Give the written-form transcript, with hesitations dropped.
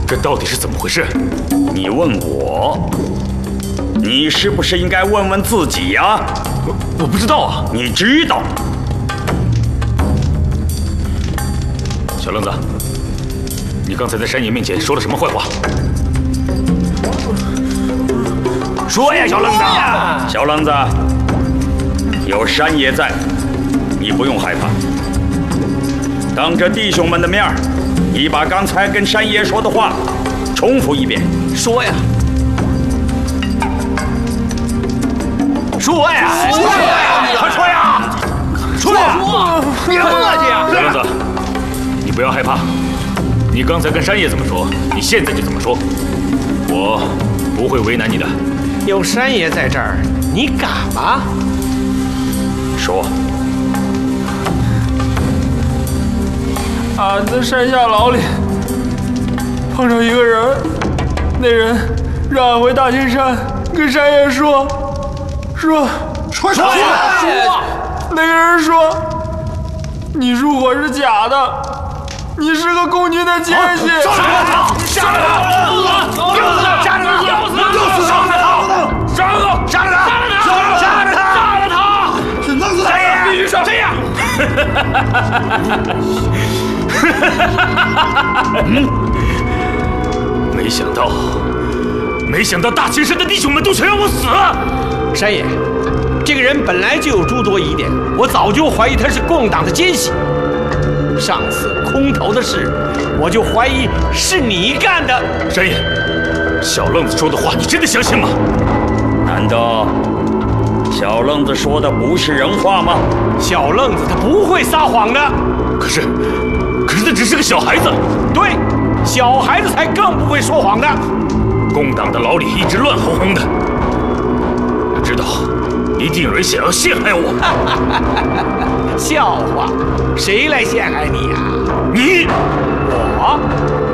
这到底是怎么回事？ 你问我，你是不是应该问问自己呀？ 我不知道啊。 你知道。 小愣子，你刚才在山野面前说了什么坏话？ 说呀，小愣子！小愣子，有山野在，你不用害怕。当着弟兄们的面儿，你把刚才跟山野说的话重复一遍。 说呀！说呀！ 快说呀！ 说呀！别磨叽呀！ 小愣子，你不要害怕。你刚才跟山野怎么说，你现在就怎么说。我不会为难你的。 有山爷在这儿，你敢吗？ 说。 俺在山下牢里碰上一个人，那人让俺回大青山跟山爷说。那个人说，你入伙是假的，你是个共军的奸细。 杀了他！弄死他！必须说这样。 没想到大青山的弟兄们都想让我死。 山爷，这个人本来就有诸多疑点，我早就怀疑他是共党的奸细。上次空投的事，我就怀疑是你干的。 山爷，小愣子说的话，你真的相信吗？ 难道小愣子说的不是人话吗？ 小愣子他不会撒谎的。 可是那只是个小孩子。 对，小孩子才更不会说谎的。 共党的牢里一直乱哄哄的，我知道一定有人想要陷害我。 笑话，谁来陷害你呀？ 你， 我。